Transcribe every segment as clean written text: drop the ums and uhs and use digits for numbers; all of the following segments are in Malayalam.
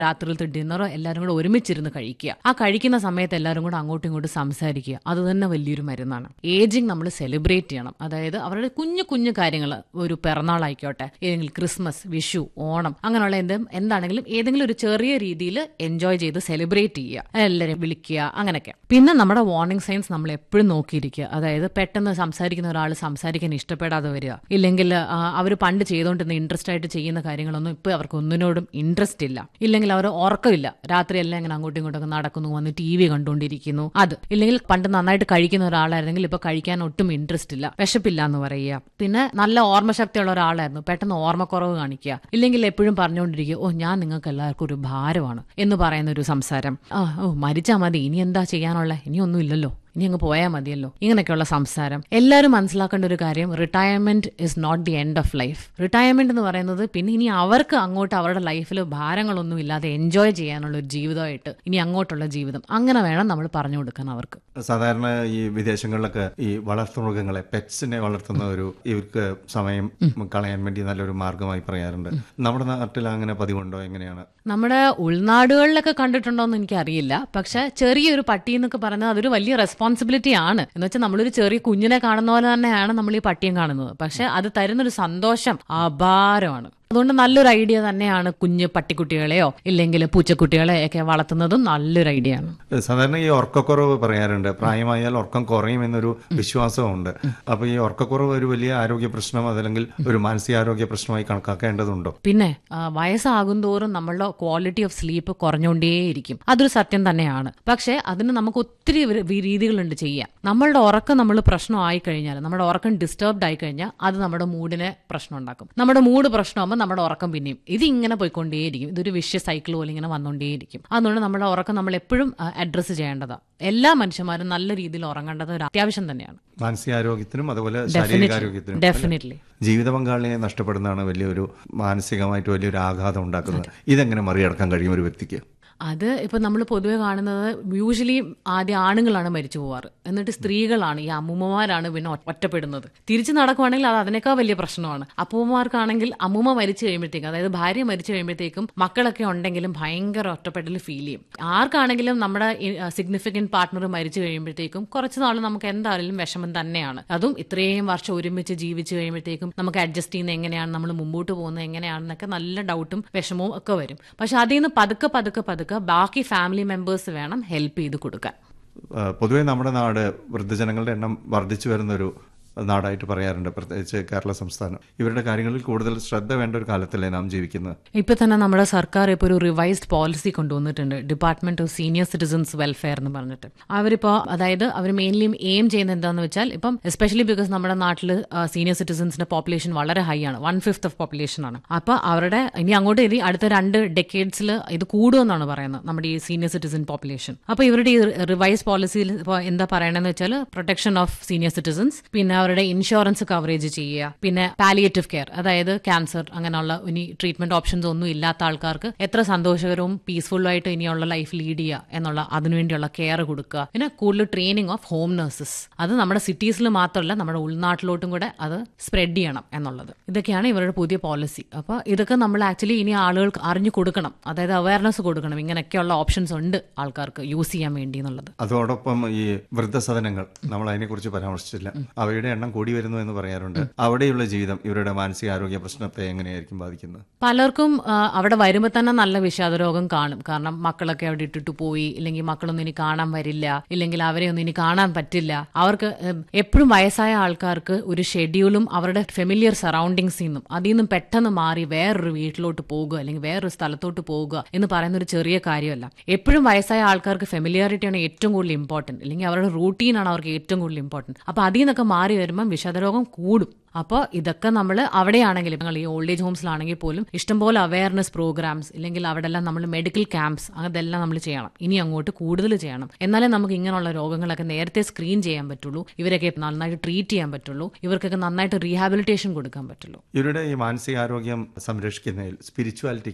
രാത്രിയിലത്തെ ഡിന്നറോ എല്ലാവരും കൂടെ ഒരുമിച്ചിരുന്ന് കഴിക്കുക. ആ കഴിക്കുന്ന സമയത്ത് എല്ലാവരും കൂടെ അങ്ങോട്ടും ഇങ്ങോട്ടും സംസാരിക്കുക. അത് തന്നെ വലിയൊരു മരുന്നാണ്. ഏജിങ് നമ്മൾ സെലിബ്രേറ്റ് ചെയ്യണം. അതായത് അവരുടെ കുഞ്ഞു കുഞ്ഞു കാര്യങ്ങൾ, ഒരു പിറന്നാളായിക്കോട്ടെ, ഏതെങ്കിലും ക്രിസ്മസ്, വിഷു, ഓണം, അങ്ങനെയുള്ള എന്താണെങ്കിലും ഏതെങ്കിലും ഒരു ചെറിയ രീതിയിൽ എൻജോയ് ചെയ്ത് സെലിബ്രേറ്റ് ചെയ്യുക, എല്ലാവരെയും വിളിക്കുക, അങ്ങനെയൊക്കെ. പിന്നെ നമ്മുടെ വാർണിംഗ് സൈൻസ് നമ്മൾ എപ്പോഴും നോക്കിയിരിക്കുക. അതായത് പെട്ടെന്ന് സംസാരിക്കുന്ന ഒരാൾ സംസാരിക്കാൻ ഇഷ്ടപ്പെടാതെ വരിക, ഇല്ലെങ്കിൽ അവർ പണ്ട് ചെയ്തുകൊണ്ടിരുന്ന ഇൻട്രസ്റ്റ് ആയിട്ട് ചെയ്യുന്ന കാര്യങ്ങളൊന്നും ഇപ്പോൾ അവർക്ക് ഒന്നിനോടും ഇൻട്രസ്റ്റ് ഇല്ല, ഇല്ലെങ്കിൽ അവർ ഉറക്കമില്ല, രാത്രി എല്ലാം ഇങ്ങനെ അങ്ങോട്ടും ഇങ്ങോട്ടൊക്കെ നടക്കുന്നു, വന്ന് TV കണ്ടുകൊണ്ടിരിക്കുന്നു. അത് ഇല്ലെങ്കിൽ പണ്ട് നന്നായിട്ട് കഴിക്കുന്ന ഒരാളായിരുന്നെങ്കിൽ ഇപ്പൊ കഴിക്കാൻ ഒട്ടും ഇൻട്രസ്റ്റ് ഇല്ല, വിശപ്പില്ല എന്ന് പറയുക. പിന്നെ നല്ല ഓർമ്മശക്തിയുള്ള ഒരാളായിരുന്നു, പെട്ടെന്ന് ഓർമ്മക്കുറവ് കാണിക്കുക, ഇല്ലെങ്കിൽ എപ്പോഴും പറഞ്ഞുകൊണ്ടിരിക്കുക, ഞാൻ നിങ്ങൾക്ക് എല്ലാവർക്കും ഒരു ഭാരമാണ് എന്ന് പറയുന്ന ഒരു സംസാരം. മരിച്ചാൽ മതി, ഇനി എന്താ ചെയ്യാനുള്ള, ഇനിയൊന്നും ഇല്ലല്ലോ, ഇനി അങ്ങ് പോയാൽ മതിയല്ലോ, ഇങ്ങനെയൊക്കെയുള്ള സംസാരം. എല്ലാവരും മനസ്സിലാക്കേണ്ട ഒരു കാര്യം, retirement is not the end of life. Retirement എന്ന് പറയുന്നത് പിന്നെ ഇനി അവർക്ക് അങ്ങോട്ട് അവരുടെ ലൈഫിൽ ഭാരങ്ങളൊന്നും ഇല്ലാതെ എൻജോയ് ചെയ്യാനുള്ള ഒരു ജീവിതമായിട്ട് ഇനി അങ്ങോട്ടുള്ള ജീവിതം അങ്ങനെ വേണം നമ്മൾ പറഞ്ഞു കൊടുക്കാൻ അവർക്ക്. സാധാരണ ഈ വിദേശങ്ങളിലൊക്കെ ഈ വളർത്തുമൃഗങ്ങളെ, പെറ്റ്സിനെ ഇവർക്ക് സമയം കളയാൻ വേണ്ടി നല്ലൊരു മാർഗമായി പറയാറുണ്ട്. നമ്മുടെ നാട്ടിൽ അങ്ങനെ പതിവുണ്ടോ? എങ്ങനെയാണ്? നമ്മുടെ ഉൾനാടുകളിലൊക്കെ കണ്ടിട്ടുണ്ടോന്ന് എനിക്കറിയില്ല. പക്ഷെ ചെറിയൊരു പട്ടി എന്നൊക്കെ പറയുന്നത് അതൊരു വലിയ റെസ്പോൺസിബിലിറ്റി ആണ്. എന്ന് വെച്ചാൽ നമ്മളൊരു ചെറിയ കുഞ്ഞിനെ കാണുന്ന പോലെ തന്നെയാണ് നമ്മൾ ഈ പട്ടിയും കാണുന്നത്. പക്ഷെ അത് തരുന്നൊരു സന്തോഷം അപാരമാണ്. അതുകൊണ്ട് നല്ലൊരു ഐഡിയ തന്നെയാണ് കുഞ്ഞ് പട്ടിക്കുട്ടികളെയോ ഇല്ലെങ്കിൽ പൂച്ചക്കുട്ടികളെയോ ഒക്കെ വളർത്തുന്നതും നല്ലൊരു ഐഡിയ ആണ്. സാധാരണ ഈ ഉറക്കക്കുറവ് പറയാറുണ്ട്, പ്രായമായാൽ ഉറക്കം കുറയും എന്നൊരു വിശ്വാസമുണ്ട്. അപ്പൊ ഈ ഉറക്കക്കുറവ് ഒരു വലിയ ആരോഗ്യ പ്രശ്നം അതല്ലെങ്കിൽ ഒരു മാനസികാരോഗ്യ പ്രശ്നമായി കണക്കാക്കേണ്ടതുണ്ടോ? പിന്നെ വയസ്സാകും തോറും നമ്മളുടെ ക്വാളിറ്റി ഓഫ് സ്ലീപ്പ് കുറഞ്ഞുകൊണ്ടേയിരിക്കും. അതൊരു സത്യം തന്നെയാണ്. പക്ഷെ അതിന് നമുക്ക് ഒത്തിരി രീതികളുണ്ട് ചെയ്യാൻ. നമ്മളുടെ ഉറക്കം നമ്മൾ പ്രശ്നമായി കഴിഞ്ഞാൽ, നമ്മുടെ ഉറക്കം ഡിസ്റ്റർബ്ഡ് ആയി കഴിഞ്ഞാൽ അത് നമ്മുടെ മൂഡിനെ പ്രശ്നം ഉണ്ടാക്കും. നമ്മുടെ മൂഡ് പ്രശ്നമാകുമ്പോൾ നമ്മുടെ ഉറക്കം പിന്നെയും ഇതിങ്ങനെ പോയിക്കൊണ്ടേയിരിക്കും. ഇതൊരു വിഷ്യ സൈക്കിൾ പോലെ ഇങ്ങനെ വന്നുകൊണ്ടേയിരിക്കും. അതുകൊണ്ട് നമ്മുടെ ഉറക്കം നമ്മൾ എപ്പോഴും അഡ്രസ്സ് ചെയ്യേണ്ടതാണ്. എല്ലാ മനുഷ്യന്മാരും നല്ല രീതിയിൽ ഉറങ്ങേണ്ടത് ഒരു അത്യാവശ്യം തന്നെയാണ്, മാനസികാരോഗ്യത്തിനും അതുപോലെ ശാരീരികാരോഗ്യത്തിനും. ഡെഫിനറ്റ്ലി. ജീവിത പങ്കാളിയെ നഷ്ടപ്പെടുന്നതാണ് വലിയൊരു മാനസികമായിട്ട് വലിയൊരു ആഘാതം ഉണ്ടാക്കുന്നത്. ഇതെങ്ങനെ മറികടക്കാൻ കഴിയും ഒരു വ്യക്തിക്ക്? അത് ഇപ്പൊ നമ്മൾ പൊതുവെ കാണുന്നത് യൂഷ്വലി ആദ്യം ആണുങ്ങളാണ് മരിച്ചു പോവാറ്, എന്നിട്ട് സ്ത്രീകളാണ്, ഈ അമ്മൂമ്മമാരാണ് പിന്നെ ഒറ്റപ്പെടുന്നത്. തിരിച്ചു നടക്കുവാണെങ്കിൽ അത് അതിനേക്കാൾ വലിയ പ്രശ്നമാണ്. അപ്പൂമ്മമാർക്കാണെങ്കിൽ അമ്മൂമ്മ മരിച്ചു കഴിയുമ്പോഴത്തേക്കും, അതായത് ഭാര്യ മരിച്ചു കഴിയുമ്പോഴത്തേക്കും മക്കളൊക്കെ ഉണ്ടെങ്കിലും ഭയങ്കര ഒറ്റപ്പെടൽ ഫീൽ ചെയ്യും. ആർക്കാണെങ്കിലും നമ്മുടെ സിഗ്നിഫിക്കന്റ് പാർട്ട്ണർ മരിച്ചു കഴിയുമ്പോഴത്തേക്കും കുറച്ച് നാൾ നമുക്ക് എന്തായാലും വിഷമം തന്നെയാണ്. അതും ഇത്രയും വർഷം ഒരുമിച്ച് ജീവിച്ചു കഴിയുമ്പോഴത്തേക്കും നമുക്ക് അഡ്ജസ്റ്റ് ചെയ്യുന്നത് എങ്ങനെയാണ്, നമ്മൾ മുമ്പോട്ട് പോകുന്നത് എങ്ങനെയാണെന്നൊക്കെ നല്ല ഡൗട്ടും വിഷമവും ഒക്കെ വരും. പക്ഷെ അതിൽ നിന്ന് പതുക്കെ ബാക്കി ഫാമിലി മെമ്പേഴ്സ് വേണം ഹെൽപ്പ് ചെയ്ത് കൊടുക്കാൻ. പൊതുവെ നമ്മുടെ നാട് വൃദ്ധജനങ്ങളുടെ എണ്ണം വർദ്ധിച്ചു വരുന്നൊരു നാടായിട്ട് പറയാറുണ്ട്, പ്രത്യേകിച്ച് കേരള സംസ്ഥാനം. ഇവരുടെ കാര്യങ്ങളിൽ കൂടുതൽ ശ്രദ്ധ വേണ്ട ഒരു കാലത്തല്ലേ നാം ജീവിക്കുന്നത്? ഇപ്പൊ തന്നെ നമ്മുടെ സർക്കാർ ഇപ്പോൾ ഒരു റിവൈസ്ഡ് പോളിസി കൊണ്ടുവന്നിട്ടുണ്ട്, department of senior citizens welfare എന്ന് പറഞ്ഞിട്ട്. അവരിപ്പോ അതായത് അവർ മെയിൻലി എയിം ചെയ്യുന്നത് എന്താണെന്ന് വെച്ചാൽ, ഇപ്പം എസ്പെഷ്യലി ബിക്കോസ് നമ്മുടെ നാട്ടിൽ സീനിയർ സിറ്റിസൺസിന്റെ പോപ്പുലേഷൻ വളരെ ഹൈ ആണ്, 1/5 ഓഫ് പോപ്പുലേഷൻ ആണ്. അപ്പൊ അവരുടെ ഇനി അങ്ങോട്ട് അടുത്ത 2 ഡെക്കേഡ്സിൽ ഇത് കൂടുമെന്നാണ് പറയുന്നത്, നമ്മുടെ ഈ സീനിയർ സിറ്റിസൺ പോപ്പുലേഷൻ. അപ്പൊ ഇവരുടെ ഈ റിവൈസ് പോളിസിയിൽ എന്താ പറയണെന്ന് വെച്ചാൽ, പ്രൊട്ടക്ഷൻ ഓഫ് സീനിയർ സിറ്റിസൺസ്, പിന്നെ അവരുടെ ഇൻഷുറൻസ് കവറേജ് ചെയ്യുക, പിന്നെ പാലിയേറ്റീവ് കെയർ, അതായത് ക്യാൻസർ അങ്ങനെയുള്ള ഇനി ട്രീറ്റ്മെന്റ് ഓപ്ഷൻസ് ഒന്നും ഇല്ലാത്ത ആൾക്കാർക്ക് എത്ര സന്തോഷകരവും പീസ്ഫുൾ ആയിട്ട് ഇനിയുള്ള ലൈഫ് ലീഡ് ചെയ്യുക എന്നുള്ള അതിനുവേണ്ടിയുള്ള കെയർ കൊടുക്കുക. പിന്നെ കൂടുതൽ ട്രെയിനിങ് ഓഫ് ഹോം നഴ്സസ്, അത് നമ്മുടെ സിറ്റീസിൽ മാത്രമല്ല നമ്മുടെ ഉൾനാട്ടിലോട്ടും കൂടെ അത് സ്പ്രെഡ് ചെയ്യണം എന്നുള്ളത്. ഇതൊക്കെയാണ് ഇവരുടെ പുതിയ പോളിസി. അപ്പോൾ ഇതൊക്കെ നമ്മൾ ആക്ച്വലി ഇനി ആളുകൾക്ക് അറിഞ്ഞു കൊടുക്കണം, അതായത് അവയർനെസ് കൊടുക്കണം, ഇങ്ങനെയൊക്കെയുള്ള ഓപ്ഷൻസ് ഉണ്ട് ആൾക്കാർക്ക് യൂസ് ചെയ്യാൻ വേണ്ടി എന്നുള്ളത്. അതോടൊപ്പം ഈ വൃദ്ധസദനങ്ങൾ, നമ്മൾ അതിനെക്കുറിച്ച് പരാമർശിച്ചില്ല, അവയുടെ എണ്ണം കൂടി വരുന്നു എന്ന് പറയാറുണ്ട്. അവിടെയുള്ള ജീവിതം ഇവരുടെ മാനസികാരോഗ്യ പ്രശ്നത്തെ എങ്ങനെയായിരിക്കും ബാധിക്കുന്നത്? പലർക്കും അവിടെ വരുമ്പോൾ തന്നെ നല്ല വിഷാദരോഗം കാണും. കാരണം മക്കളൊക്കെ അവിടെ ഇട്ടിട്ട് പോയി, ഇല്ലെങ്കിൽ മക്കളൊന്നും ഇനി കാണാൻ വരില്ല, ഇല്ലെങ്കിൽ അവരെ ഒന്നും ഇനി കാണാൻ പറ്റില്ല. അവർക്ക് എപ്പോഴും വയസ്സായ ആൾക്കാർക്ക് ഒരു ഷെഡ്യൂളും അവരുടെ ഫെമിലിയർ സറൗണ്ടിങ്സിൽ നിന്നും അതിൽ നിന്നും പെട്ടെന്ന് മാറി വേറൊരു വീട്ടിലോട്ട് പോകുക അല്ലെങ്കിൽ വേറൊരു സ്ഥലത്തോട്ട് പോകുക എന്ന് പറയുന്ന ഒരു ചെറിയ കാര്യമല്ല. എപ്പോഴും വയസ്സായ ആൾക്കാർക്ക് ഫെമിലിയാരിറ്റിയാണ് ഏറ്റവും കൂടുതൽ ഇമ്പോർട്ടന്റ്, അല്ലെങ്കിൽ അവരുടെ റൂട്ടീനാണ് അവർക്ക് ഏറ്റവും കൂടുതൽ ഇമ്പോർട്ടന്റ്. അപ്പൊ അതിൽ നിന്നൊക്കെ മാറി വരുമ്പോൾ വിഷാദരോഗം കൂടും. അപ്പോൾ ഇതൊക്കെ നമ്മൾ അവിടെയാണെങ്കിലും, ഞങ്ങൾ ഈ ഓൾഡ് ഏജ് ഹോംസിലാണെങ്കിൽ പോലും ഇഷ്ടംപോലെ അവയർനെസ് പ്രോഗ്രാംസ്, ഇല്ലെങ്കിൽ അവിടെ എല്ലാം നമ്മൾ മെഡിക്കൽ ക്യാമ്പ്സ് അതെല്ലാം നമ്മൾ ചെയ്യണം. ഇനി അങ്ങോട്ട് കൂടുതൽ ചെയ്യണം. എന്നാലേ നമുക്ക് ഇങ്ങനെയുള്ള രോഗങ്ങളൊക്കെ നേരത്തെ സ്ക്രീൻ ചെയ്യാൻ പറ്റുള്ളൂ, ഇവരൊക്കെ നന്നായിട്ട് ട്രീറ്റ് ചെയ്യാൻ പറ്റുള്ളൂ, ഇവർക്കൊക്കെ നന്നായിട്ട് റീഹാബിലിറ്റേഷൻ കൊടുക്കാൻ പറ്റുള്ളൂ. ഇവരുടെ ഈ മാനസികാരോഗ്യം സംരക്ഷിക്കുന്നതിൽ സ്പിരിച്വാലിറ്റിക്ക്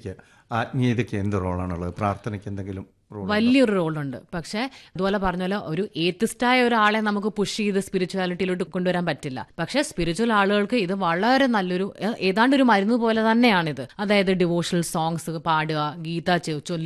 ആത്മീയതയ്ക്ക് എന്ത് റോളാണുള്ളത്? പ്രാർത്ഥനയ്ക്ക് എന്തെങ്കിലും റോൾ? വലിയൊരു റോളുണ്ട്. പക്ഷെ ഇതുപോലെ പറഞ്ഞ പോലെ ഒരു ഏത്തിസ്റ്റായ ഒരാളെ നമുക്ക് പുഷ് ചെയ്ത് സ്പിരിച്വാലിറ്റിയിലോട്ട് കൊണ്ടുവരാൻ പറ്റില്ല. പക്ഷെ സ്പിരിച്വൽ ആളുകൾക്ക് ഇത് വളരെ നല്ലൊരു ഏതാണ്ട് ഒരു മരുന്ന് പോലെ തന്നെയാണിത്. അതായത് ഡിവോഷണൽ സോങ്സ് പാടുക, ഗീത ചൊല്ലി